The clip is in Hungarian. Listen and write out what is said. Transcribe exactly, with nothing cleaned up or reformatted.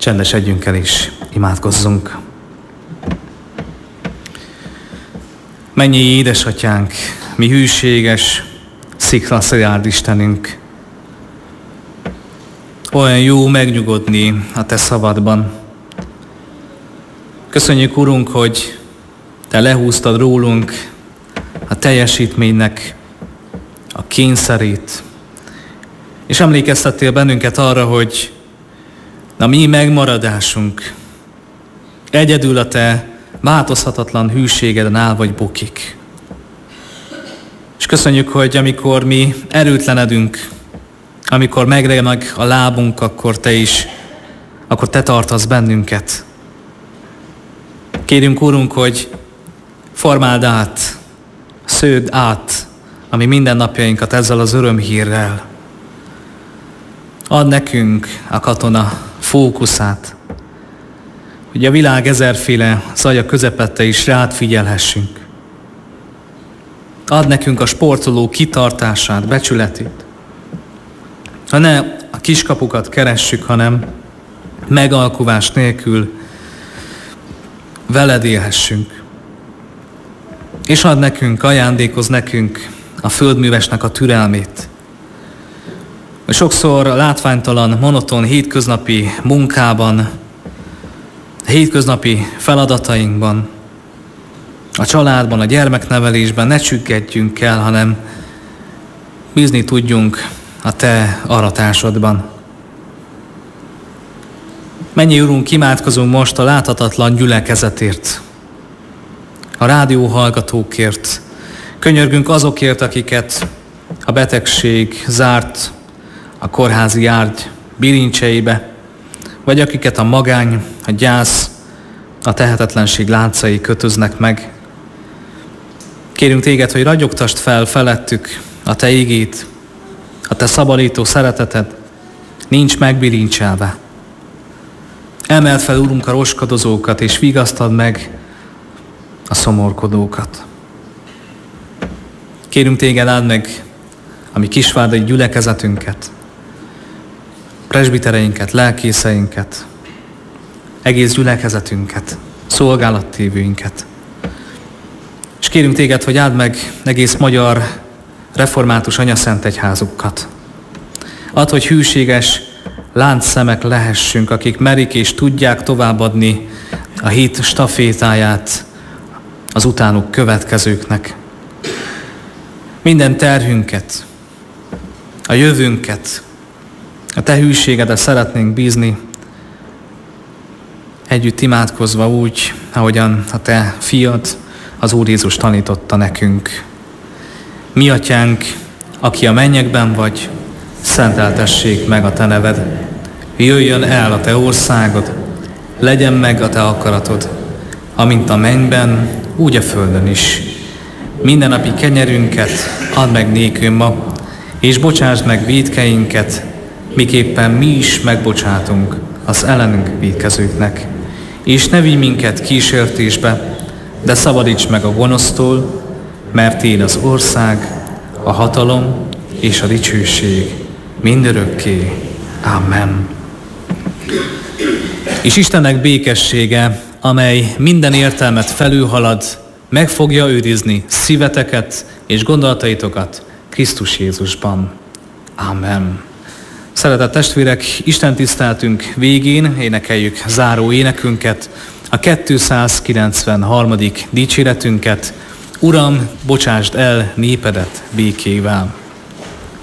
Csendesedjünk el és imádkozzunk. Mennyi édesatyánk, mi hűséges, sziklaszilárd Istenünk. Olyan jó megnyugodni a Te szabadban. Köszönjük, Urunk, hogy Te lehúztad rólunk a teljesítménynek a kényszerét, és emlékeztettél bennünket arra, hogy a mi megmaradásunk egyedül a Te változhatatlan hűségeden áll vagy bukik. És köszönjük, hogy amikor mi erőtlenedünk, amikor megremeg a lábunk, akkor Te is, akkor Te tartasz bennünket. Kérjünk, Urunk, hogy formáld át, sződ át a mi mindennapjainkat ezzel az örömhírrel. Add nekünk a katona fókuszát, hogy a világ ezerféle zaja közepette is rád figyelhessünk. Add nekünk a sportoló kitartását, becsületét. Ha ne a kiskapukat keressük, hanem megalkuvás nélkül veled élhessünk. És add nekünk, ajándékozz nekünk a földművesnek a türelmét. Sokszor a látványtalan, monoton, hétköznapi munkában, hétköznapi feladatainkban, a családban, a gyermeknevelésben ne csüggedjünk el, hanem bízni tudjunk a Te aratásodban. Mennyi, Urunk, imádkozunk most a láthatatlan gyülekezetért, a rádió hallgatókért. Könyörgünk azokért, akiket a betegség zárt a kórházi ágy bilincseibe, vagy akiket a magány, a gyász, a tehetetlenség láncai kötöznek meg. Kérünk Téged, hogy ragyogtasd fel felettük a Te igét, a Te szabadító szereteted nincs megbilincselve. Emeld fel, Urunk, a roskadozókat, és vigasztad meg a szomorkodókat. Kérünk Téged, áld meg a mi kisvárdai gyülekezetünket, presbitereinket, lelkészeinket, egész gyülekezetünket, szolgálattévőinket. És kérünk Téged, hogy áld meg egész magyar református anyaszent egyházukat. Add, hogy hűséges láncszemek lehessünk, akik merik és tudják továbbadni a hit stafétáját az utánuk következőknek. Minden terhünket, a jövőnket, a Te hűségedet szeretnénk bízni, együtt imádkozva úgy, ahogyan a Te fiad, az Úr Jézus tanította nekünk. Mi atyánk, aki a mennyekben vagy, szenteltessék meg a Te neved. Jöjjön el a Te országod, legyen meg a Te akaratod, amint a mennyben, úgy a földön is. Mindennapi kenyerünket add meg nékünk ma, és bocsásd meg vétkeinket, miképpen mi is megbocsátunk az ellenünk vétkezőknek. És ne vigy minket kísértésbe, de szabadíts meg a gonosztól, mert Téd az ország, a hatalom és a dicsőség mindörökké. Amen. És Istennek békessége, amely minden értelmet felülhalad, meg fogja őrizni szíveteket és gondolataitokat Krisztus Jézusban. Amen. Szeretett testvérek, Isten tiszteltünk végén énekeljük záró énekünket, a kétszázkilencvenharmadik dicséretünket. Uram, bocsásd el népedet békével.